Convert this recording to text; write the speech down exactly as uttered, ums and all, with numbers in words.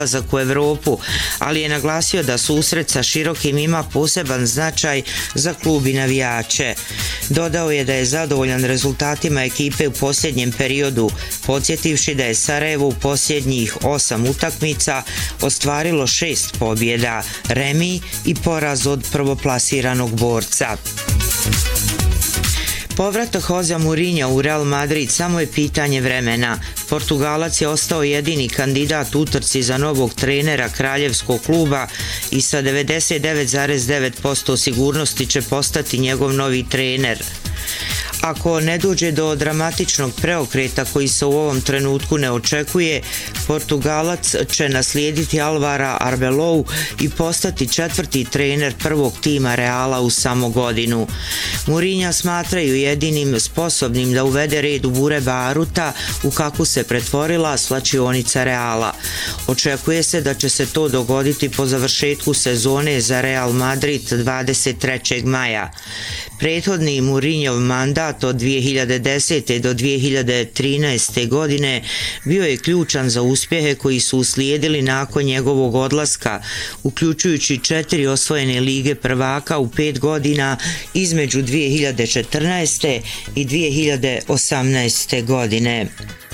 u Evropu, ali je naglasio da susret sa Širokim ima poseban značaj za klub i navijače. Dodao je da je zadovoljan rezultatima ekipe u posljednjem periodu, podsjetivši da je Sarajevo u posljednjih osam utakmica ostvarilo šest pobjeda, remi i poraz od prvoplasiranog borca. Povratak Jose Mourinha u Real Madrid samo je pitanje vremena. Portugalac je ostao jedini kandidat u utrci za novog trenera kraljevskog kluba i sa devedeset devet zarez devet posto sigurnosti će postati njegov novi trener. Ako ne dođe do dramatičnog preokreta koji se u ovom trenutku ne očekuje, Portugalac će naslijediti Alvara Arbelou i postati četvrti trener prvog tima Reala u samo godinu. Mourinha smatraju jedinim sposobnim da uvede red u bure baruta u kakvu se pretvorila svlačionica Reala. Očekuje se da će se to dogoditi po završetku sezone za Real Madrid dvadeset trećeg maja. Prethodni Mourinhov mandat od dvije hiljade desete do dvije hiljade trinaeste. godine bio je ključan za uspjehe koji su uslijedili nakon njegovog odlaska, uključujući četiri osvojene lige prvaka u pet godina između dvije hiljade četrnaeste. i dvije hiljade osamnaeste. godine.